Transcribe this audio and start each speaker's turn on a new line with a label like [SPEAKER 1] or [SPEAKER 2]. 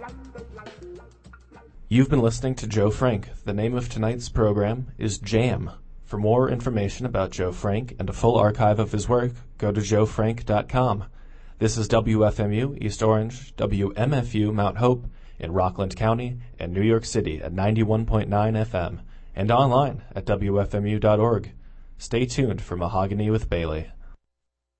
[SPEAKER 1] You've been listening to Joe Frank. The name of tonight's program is Jam. For more information about Joe Frank and a full archive of his work, go to joefrank.com. This is WFMU East Orange, WMFU Mount Hope in Rockland County, and New York City at 91.9 FM, and online at WFMU.org. Stay tuned for Mahogany with Bailey.